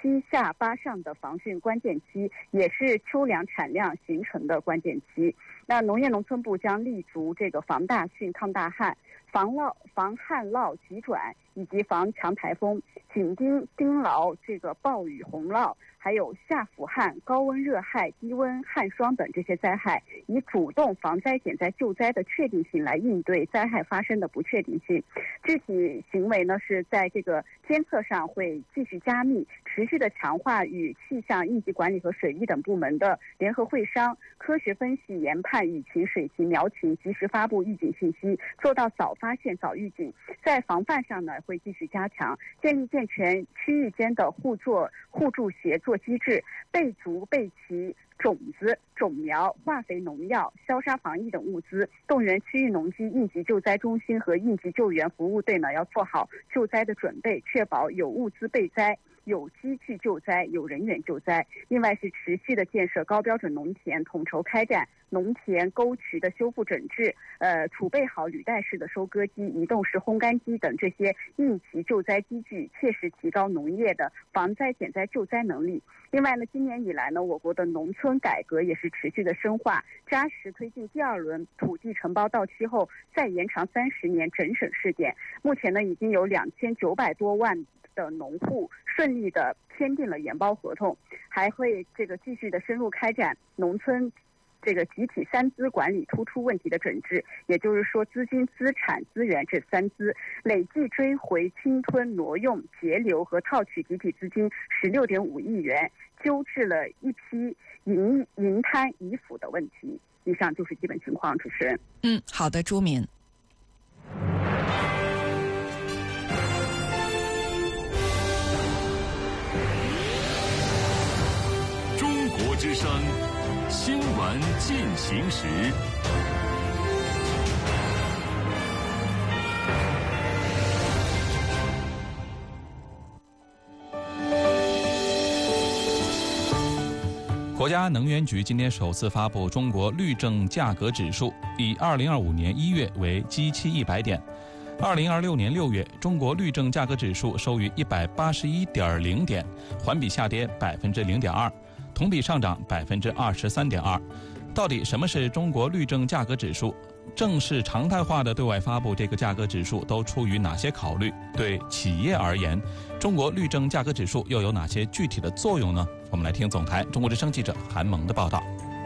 七下八上的防汛关键期，也是秋粮产量形成的关键期。那农业农村部将立足这个防大汛、抗大旱、防旱涝急转以及防强台风，紧盯牢这个暴雨洪涝，还有夏腐旱、高温热害、低温旱霜等这些灾害，以主动防灾减灾救灾的确定性来应对灾害发生的不确定性。具体行为呢，是在这个监测上会继续加密，持续的强化与气象、应急管理和水利等部门的联合会商，科学分析研判雨情、水情、苗情，及时发布预警信息，做到早发现、早预警。在防范上呢，会继续加强，建立健全区域间的互助协作机制，备足备齐种子、种苗、化肥、农药、消杀防疫等物资，动员区域农机、应急救灾中心和应急救援服务队呢，要做好救灾的准备，确保有物资备灾、有机具救灾、有人员救灾。另外是持续的建设高标准农田，统筹开展农田沟渠的修复整治，储备好履带式的收割机、移动式烘干机等这些应急救灾机具，切实提高农业的防灾减灾救灾能力。另外呢，今年以来呢，我国的农村改革也是持续的深化，扎实推进第二轮土地承包到期后再延长30年整省试点。目前呢，已经有2900多万的农户顺利的签订了研包合同，还会继续的深入开展农村集体3资管理突出问题的整治，也就是说资金、资产、资源这3资，累计追回侵吞、挪用、截留和套取集体资金16.5亿元，纠治了一批银贪遗腐的问题。以上就是基本情况，主持人。 好的，朱敏。 中国之声新闻进行时。 国家能源局今天首次发布中国绿证价格指数，以2025年1月为基期100点。2026年6月，中国绿证价格指数收于181.0点，环比下跌0.2%，同比上涨23.2%。到底什么是中国绿证价格指数？正式常态化的对外发布这个价格指数都出于哪些考虑？对企业而言，中国绿证价格指数又有哪些具体的作用呢？我们来听总台中国之声记者韩萌的报道。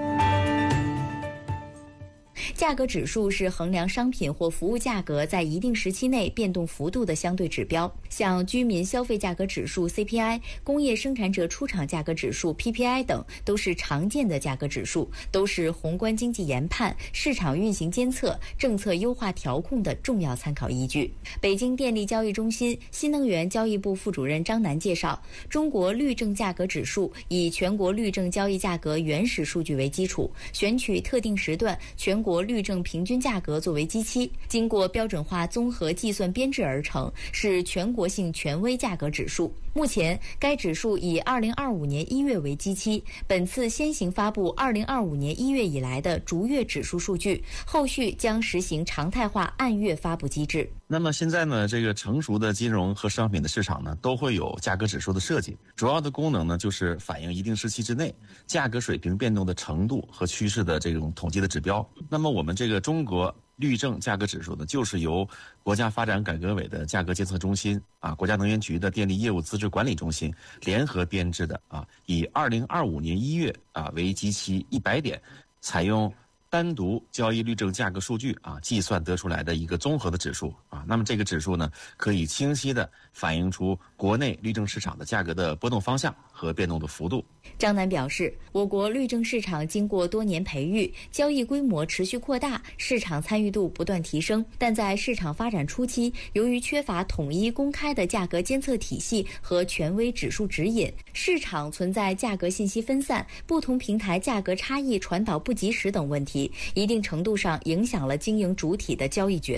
价格指数是衡量商品或服务价格在一定时期内变动幅度的相对指标，像居民消费价格指数 CPI、工业生产者出厂价格指数 PPI 等都是常见的价格指数，都是宏观经济研判、市场运行监测、政策优化调控的重要参考依据。北京电力交易中心新能源交易部副主任张楠介绍，中国绿证价格指数以全国绿证交易价格原始数据为基础，选取特定时段全国绿证平均价格作为基期，经过标准化综合计算编制而成，是全国性权威价格指数。目前该指数以2025年1月为基期，本次先行发布2025年1月以来的逐月指数数据，后续将实行常态化按月发布机制。 那么现在呢，这个成熟的金融和商品的市场呢，都会有价格指数的设计，主要的功能呢，就是反映一定时期之内价格水平变动的程度和趋势的这种统计的指标。那么我们这个中国绿证价格指数呢，就是由国家发展改革委的价格监测中心国家能源局的电力业务资质管理中心联合编制的以2025年1月为基期100点，采用单独交易绿证价格数据计算得出来的一个综合的指数那么这个指数呢，可以清晰地反映出国内绿证市场的价格的波动方向和变动的幅度。 张楠表示，我国绿证市场经过多年培育，交易规模持续扩大，市场参与度不断提升，但在市场发展初期，由于缺乏统一公开的价格监测体系和权威指数指引，市场存在价格信息分散、不同平台价格差异传导不及时等问题，一定程度上影响了经营主体的交易决策。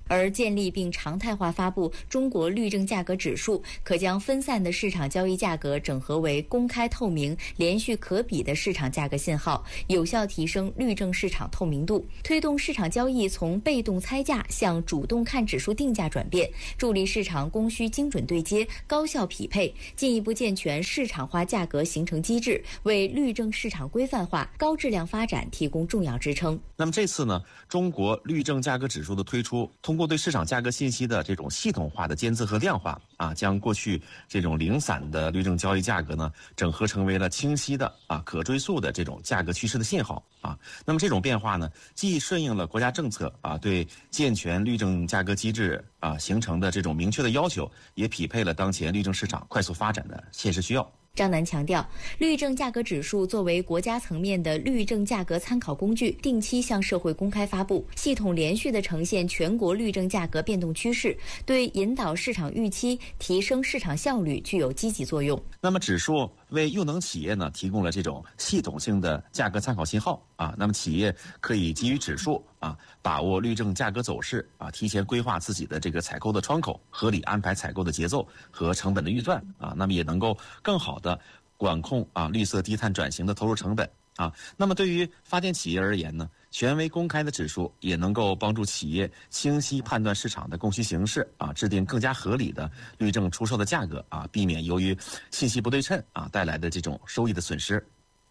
而建立并常态化发布中国律政价格指数，可将分散的市场交易价格整合为公开透明、连续可比的市场价格信号，有效提升律政市场透明度，推动市场交易从被动猜价向主动看指数定价转变，助力市场供需精准对接、高效匹配，进一步健全市场化价格形成机制，为律政市场规范化、高质量发展提供重要支撑。 那么这次呢，中国律政价格指数的推出，通过对市场价格信息的这种系统化的监测和量化将过去这种零散的律政交易价格呢，整合成为了清晰的可追溯的这种价格趋势的信号那么这种变化呢，既顺应了国家政策对健全律政价格机制形成的这种明确的要求，也匹配了当前律政市场快速发展的现实需要。 张楠强调，律政价格指数作为国家层面的律政价格参考工具，定期向社会公开发布，系统连续地呈现全国律政价格变动趋势，对引导市场预期、提升市场效率具有积极作用。 那么指数为用能企业呢提供了这种系统性的价格参考信号那么企业可以基于指数把握律政价格走势提前规划自己的这个采购的窗口，合理安排采购的节奏和成本的预算那么也能够更好的管控绿色低碳转型的投入成本那么对于发电企业而言呢，权威公开的指数也能够帮助企业清晰判断市场的供需形势制定更加合理的律政出售的价格避免由于信息不对称带来的这种收益的损失。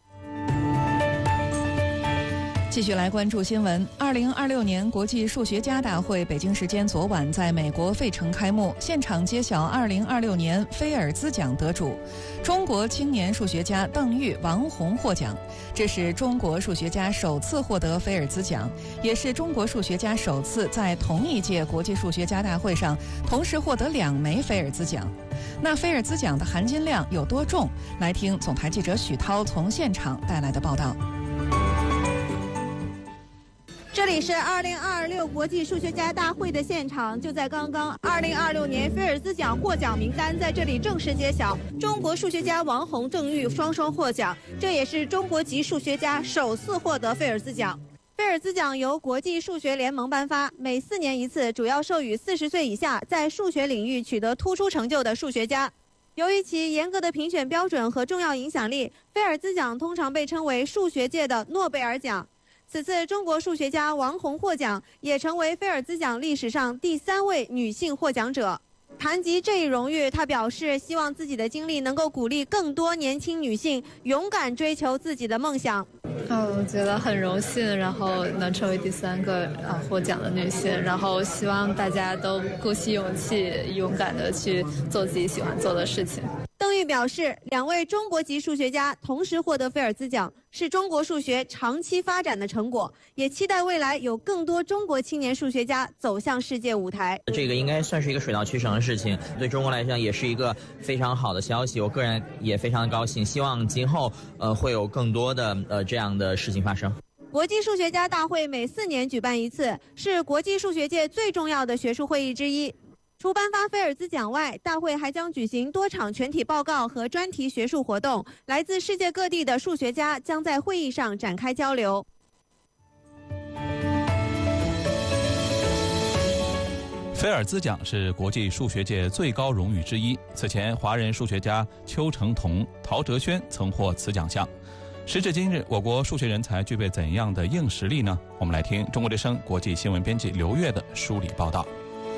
继续来关注新闻。2026年国际数学家大会北京时间昨晚在美国费城开幕，现场揭晓2026年菲尔兹奖得主，中国青年数学家邓玉、王洪获奖。这是中国数学家首次获得菲尔兹奖，也是中国数学家首次在同一届国际数学家大会上同时获得2枚菲尔兹奖。那菲尔兹奖的含金量有多重？来听总台记者许涛从现场带来的报道。 这里是2026国际数学家大会的现场，就在刚刚，2026年菲尔兹奖获奖名单在这里正式揭晓，中国数学家王洪、邓玉双双获奖，这也是中国籍数学家首次获得菲尔兹奖。菲尔兹奖由国际数学联盟颁发，每4年一次，主要授予40岁以下在数学领域取得突出成就的数学家。由于其严格的评选标准和重要影响力，菲尔兹奖通常被称为数学界的诺贝尔奖。此次中国数学家王洪获奖，也成为菲尔兹奖历史上第3位女性获奖者。谈及这一荣誉，她表示希望自己的经历能够鼓励更多年轻女性勇敢追求自己的梦想。 我觉得很荣幸，然后能成为第3个获奖的女性，然后希望大家都鼓起勇气，勇敢地去做自己喜欢做的事情。 邓玉表示，2位中国籍数学家同时获得菲尔兹奖，是中国数学长期发展的成果，也期待未来有更多中国青年数学家走向世界舞台。 这个应该算是一个水到渠成的事情，对中国来讲也是一个非常好的消息，我个人也非常高兴，希望今后会有更多的这样的事情发生。 国际数学家大会每4年举办一次，是国际数学界最重要的学术会议之一。除颁发菲尔兹奖外，大会还将举行多场全体报告和专题学术活动，来自世界各地的数学家将在会议上展开交流。 菲尔兹奖是国际数学界最高荣誉之一，此前华人数学家邱成桐、陶哲轩曾获此奖项。时至今日，我国数学人才具备怎样的硬实力呢？我们来听中国之声国际新闻编辑刘越的梳理报道。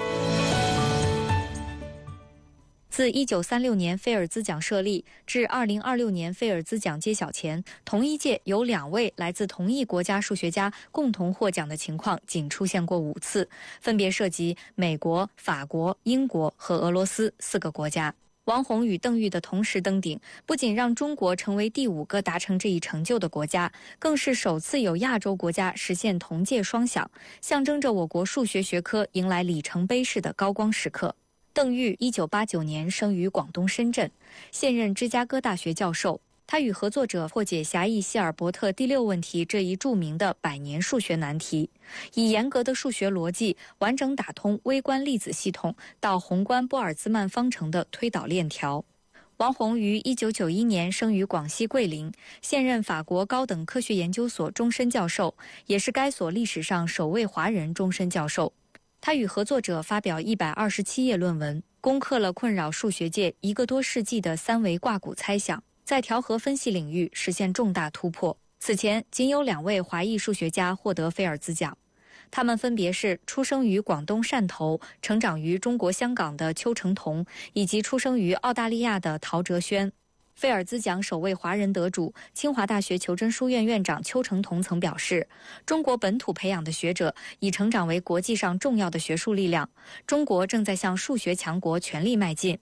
自1936年菲尔兹奖设立至2026年菲尔兹奖揭晓前，同一届有2位来自同一国家数学家共同获奖的情况仅出现过5次，分别涉及美国、法国、英国和俄罗斯4个国家。王洪与邓玉的同时登顶，不仅让中国成为第5个达成这一成就的国家，更是首次有亚洲国家实现同届双响，象征着我国数学学科迎来里程碑式的高光时刻。邓玉1989年生于广东深圳，现任芝加哥大学教授。他与合作者破解狭义希尔伯特第6问题这一著名的100年数学难题，以严格的数学逻辑完整打通微观粒子系统到宏观波尔兹曼方程的推导链条。王洪于1991年生于广西桂林，现任法国高等科学研究所终身教授，也是该所历史上首位华人终身教授。 他与合作者发表127页论文，攻克了困扰数学界1个多世纪的三维挂骨猜想，在调和分析领域实现重大突破。此前仅有2位华裔数学家获得菲尔兹奖，他们分别是出生于广东汕头、成长于中国香港的邱成桐，以及出生于澳大利亚的陶哲轩。菲尔兹奖首位华人得主、清华大学求真书院院长邱成桐曾表示，中国本土培养的学者已成长为国际上重要的学术力量，中国正在向数学强国全力迈进。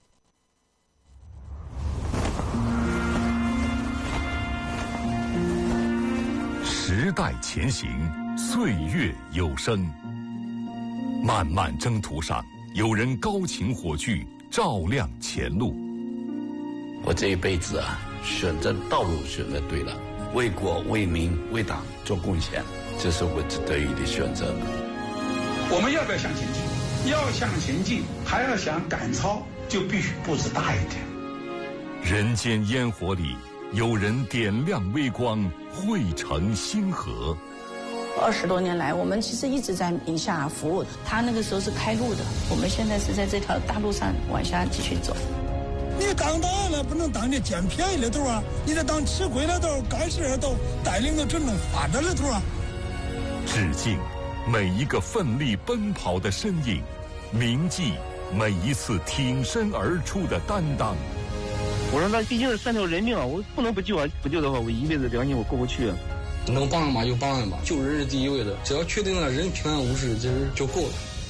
时代前行，岁月有声。漫漫征途上，有人高擎火炬，照亮前路。 我这一辈子选择道路选择对了，为国为民为党做贡献，这是我得以的选择。 我们要不要向前进？要向前进，还要想赶超，就必须步子大一点。 人间烟火里，有人点亮微光，汇成星河。 20多年来，我们其实一直在宁夏服务，他那个时候是开路的，我们现在是在这条大路上往下继续走。 你当党了不能当这捡便宜的头啊，你得当吃亏的头、干事的头，带领着真正发展的头啊。 致敬每一个奋力奔跑的身影，铭记每一次挺身而出的担当。 我说那毕竟是3条人命啊，我不能不救啊！不救的话，我一辈子良心我过不去啊。 能帮嘛就帮吧，救人是第一位的，只要确定了人平安无事，其实就够了。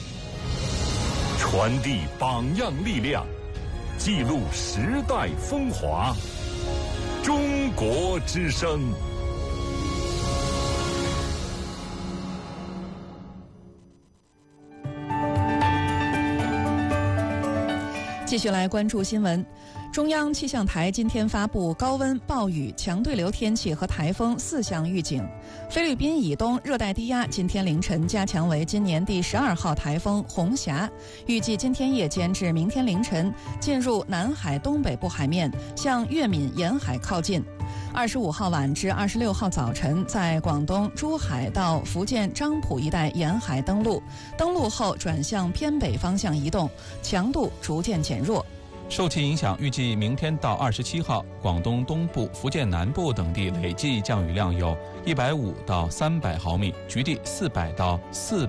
传递榜样力量，记录时代风华。中国之声。 继续来关注新闻。中央气象台今天发布高温、暴雨、强对流天气和台风4项预警。菲律宾以东热带低压今天凌晨加强为今年第12号台风红霞，预计今天夜间至明天凌晨进入南海东北部海面，向粤闽沿海靠近。25号晚至26号早晨，在广东珠海到福建漳浦一带沿海登陆，登陆后转向偏北方向移动，强度逐渐减弱。 受其影响，预计明天到27号，广东东部、福建南部等地累计降雨量有150到300毫米，局地400到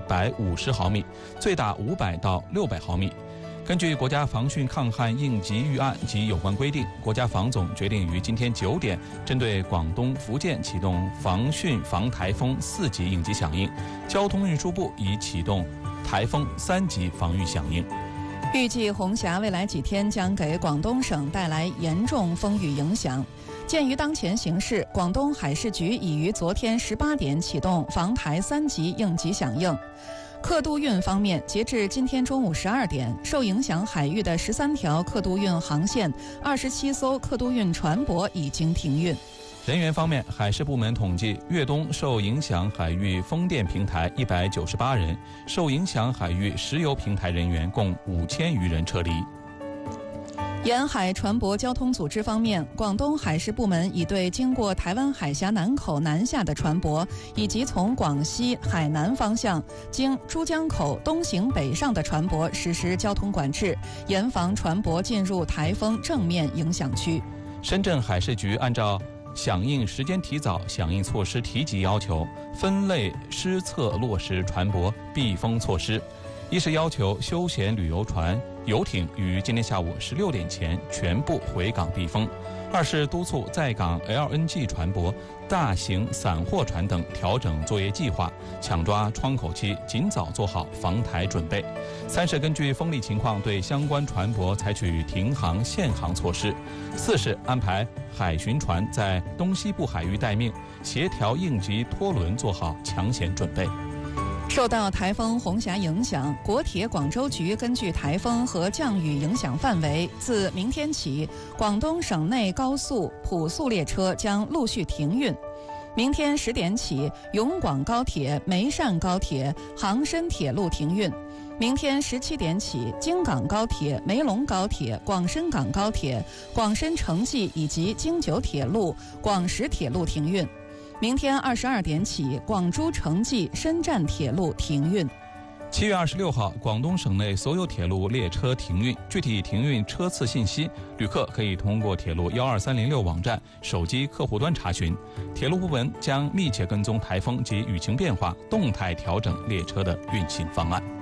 450毫米，最大500到600毫米。根据国家防汛抗旱应急预案及有关规定，国家防总决定于今天9点针对广东、福建启动防汛防台风4级应急响应，交通运输部已启动台风3级防御响应。 预计红霞未来几天将给广东省带来严重风雨影响。鉴于当前形势，广东海事局已于昨天18点启动防台3级应急响应。客渡运方面，截至今天中午12点，受影响海域的13条客渡运航线、27艘客渡运船舶已经停运。 人员方面，海事部门统计，粤东受影响海域风电平台198人，受影响海域石油平台人员共5000余人撤离。 沿海船舶交通组织方面，广东海事部门已对经过台湾海峡南口南下的船舶，以及从广西海南方向经珠江口东行北上的船舶实施交通管制，严防船舶进入台风正面影响区。 深圳海事局按照响应时间提早、响应措施提及要求，分类施策落实船舶避风措施。一是要求休闲旅游船、游艇于今天下午16点前全部回港避风；二是督促在港 LNG 船舶、大型散货船等调整作业计划，抢抓窗口期，尽早做好防台准备；三是根据风力情况对相关船舶采取停航限航措施；四是安排海巡船在东西部海域待命，协调应急拖轮做好抢险准备。 受到台风红霞影响，国铁广州局根据台风和降雨影响范围，自明天起，广东省内高速、普速列车将陆续停运。明天10点起，永广高铁、梅汕高铁、杭深铁路停运。明天17点起，京港高铁、梅陇高铁、广深港高铁、广深城际以及京九铁路、广石铁路停运。明天22点起，广珠城际、深湛铁路停运。 7月26号，广东省内所有铁路列车停运，具体停运车次信息，旅客可以通过铁路12306网站手机客户端查询。铁路部门将密切跟踪台风及雨情变化，动态调整列车的运行方案。